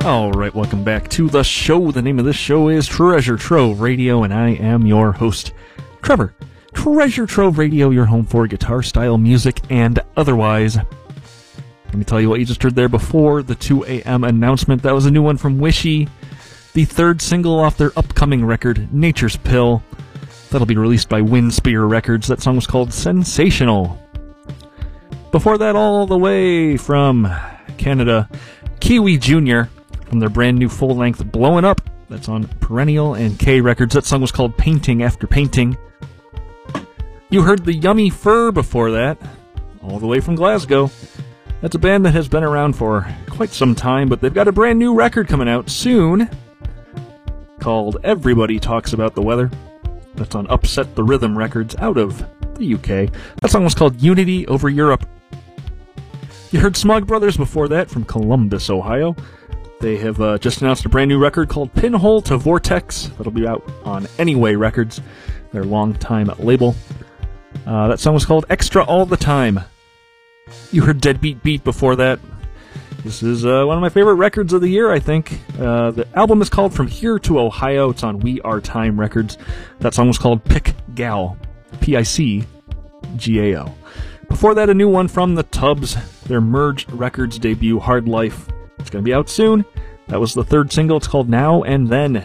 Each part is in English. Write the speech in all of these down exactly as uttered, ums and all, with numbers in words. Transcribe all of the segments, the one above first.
Alright, welcome back to the show. The name of this show is Treasure Trove Radio, and I am your host, Trevor. Treasure Trove Radio, your home for guitar-style music and otherwise. Let me tell you what you just heard there before the two a.m. announcement. That was a new one from Wishy, the third single off their upcoming record, Nature's Pill. That'll be released by Windspear Records. That song was called Sensational. Before that, all the way from Canada, Kiwi Junior from their brand new full-length Blowin' Up. That's on Perennial and K Records. That song was called Painting After Painting. You heard the Yummy Fur before that, all the way from Glasgow. That's a band that has been around for quite some time, but they've got a brand new record coming out soon called Everybody Talks About the Weather. That's on Upset the Rhythm Records out of the U K. That song was called Unity Over Europe. You heard Smog Brothers before that from Columbus, Ohio. They have uh, just announced a brand new record called Pinhole to Vortex. That'll be out on Anyway Records, their longtime label. Uh, that song was called Extra All the Time. You heard Deadbeat Beat before that. This is uh, one of my favorite records of the year, I think. Uh, the album is called From Here to Ohio. It's on We Are Time Records. That song was called Pick Gal. P I C G A L. Before that, a new one from the Tubs. Their Merge Records debut, Hard Life. It's going to be out soon. That was the third single. It's called Now and Then.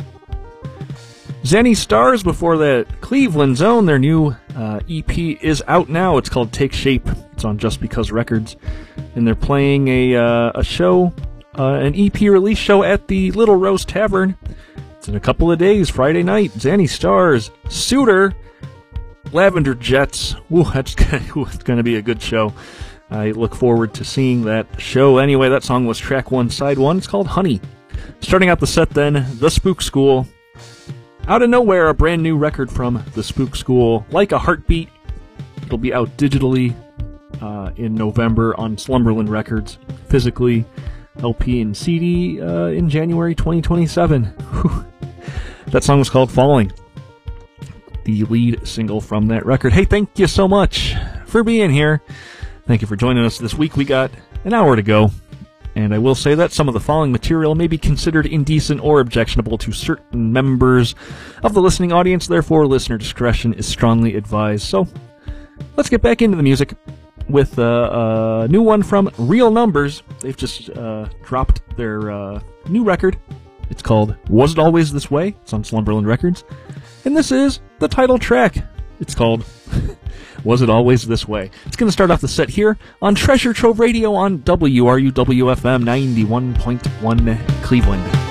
Zanny Stars before that. Cleveland's Own. Their new uh, E P is out now. It's called Take Shape. It's on Just Because Records. And they're playing a uh, a show, uh, an E P release show at the Little Rose Tavern. It's in a couple of days, Friday night. Zanny Stars, Suitor, Lavender Jets. Ooh, that's going to be a good show. I look forward to seeing that show. Anyway, that song was track one, side one. It's called Honey. Starting out the set then, The Spook School. Out of nowhere, a brand new record from The Spook School, Like a Heartbeat. It'll be out digitally uh, in November on Slumberland Records, physically L P and C D uh, in January twenty twenty-seven. Whew. That song was called Falling, the lead single from that record. Hey, thank you so much for being here. Thank you for joining us this week. We got an hour to go, and I will say that some of the following material may be considered indecent or objectionable to certain members of the listening audience. Therefore, listener discretion is strongly advised. So, let's get back into the music with uh, a new one from Real Numbers. They've just uh, dropped their uh, new record. It's called Was It Always This Way? It's on Slumberland Records. And this is the title track. It's called Was It Always This Way? It's going to start off the set here on Treasure Trove Radio on W R U W F M ninety-one point one Cleveland.